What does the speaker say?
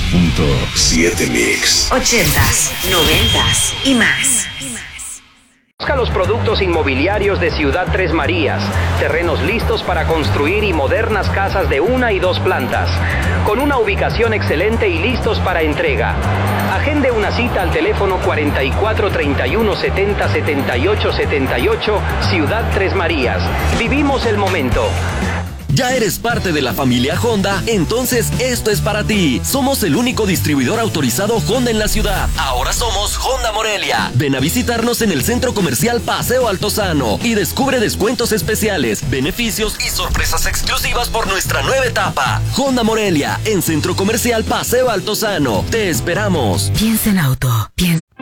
98.7 Mix. 80s, 90s y más. Busca los productos inmobiliarios de Ciudad Tres Marías, terrenos listos para construir y modernas casas de 1 y 2 plantas, con una ubicación excelente y listos para entrega. Agende una cita al teléfono 44 31 70 78 78, Ciudad Tres Marías. Vivimos el momento. ¿Ya eres parte de la familia Honda? Entonces esto es para ti. Somos el único distribuidor autorizado Honda en la ciudad. Ahora somos Honda Morelia. Ven a visitarnos en el Centro Comercial Paseo Altozano y descubre descuentos especiales, beneficios y sorpresas exclusivas por nuestra nueva etapa. Honda Morelia, en Centro Comercial Paseo Altozano. Te esperamos. Piensa en auto.